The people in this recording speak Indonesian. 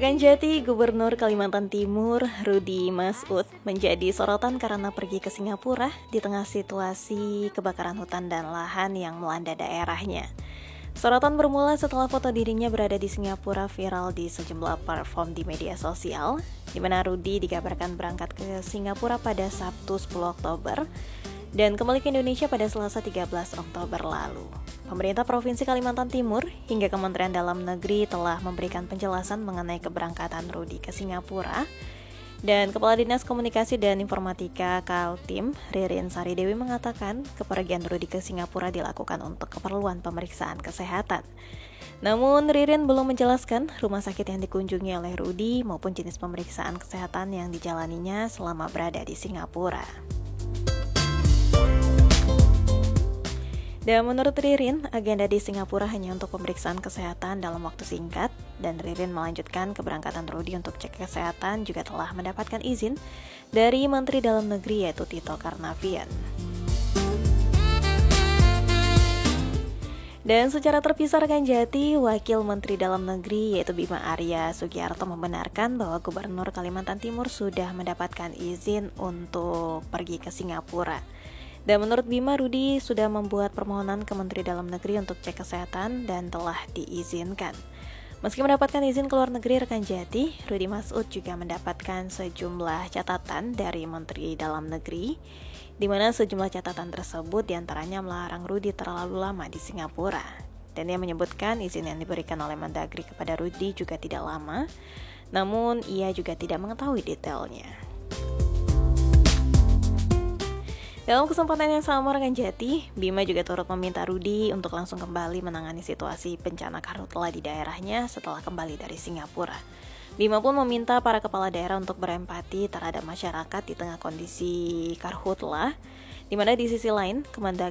Rekan Jati, Gubernur Kalimantan Timur, Rudi Masud, menjadi sorotan karena pergi ke Singapura di tengah situasi kebakaran hutan dan lahan yang melanda daerahnya. Sorotan bermula setelah foto dirinya berada di Singapura viral di sejumlah platform di media sosial, di mana Rudi dikabarkan berangkat ke Singapura pada Sabtu 10 Oktober dan kembali ke Indonesia pada Selasa 13 Oktober lalu. Pemerintah Provinsi Kalimantan Timur hingga Kementerian Dalam Negeri telah memberikan penjelasan mengenai keberangkatan Rudi ke Singapura. Dan Kepala Dinas Komunikasi dan Informatika Kaltim, Ririn Sari Dewi mengatakan kepergian Rudi ke Singapura dilakukan untuk keperluan pemeriksaan kesehatan. Namun Ririn belum menjelaskan rumah sakit yang dikunjungi oleh Rudi maupun jenis pemeriksaan kesehatan yang dijalaninya selama berada di Singapura. Dan menurut Ririn, agenda di Singapura hanya untuk pemeriksaan kesehatan dalam waktu singkat, dan Ririn melanjutkan keberangkatan Rudi untuk cek kesehatan juga telah mendapatkan izin dari Menteri Dalam Negeri yaitu Tito Karnavian. Dan secara terpisah rekan Jati, Wakil Menteri Dalam Negeri yaitu Bima Arya Sugiarto membenarkan bahwa Gubernur Kalimantan Timur sudah mendapatkan izin untuk pergi ke Singapura. Dan menurut Bima, Rudi sudah membuat permohonan ke Menteri Dalam Negeri untuk cek kesehatan dan telah diizinkan. Meski mendapatkan izin ke luar negeri rekan Jati, Rudi Masud juga mendapatkan sejumlah catatan dari Menteri Dalam Negeri, di mana sejumlah catatan tersebut diantaranya melarang Rudi terlalu lama di Singapura. Dan ia menyebutkan izin yang diberikan oleh Mendagri kepada Rudi juga tidak lama, namun ia juga tidak mengetahui detailnya. Dalam kesempatan yang sama rekan Jati, Bima juga turut meminta Rudi untuk langsung kembali menangani situasi bencana karhutla di daerahnya setelah kembali dari Singapura. Bima pun meminta para kepala daerah untuk berempati terhadap masyarakat di tengah kondisi karhutla, di mana di sisi lain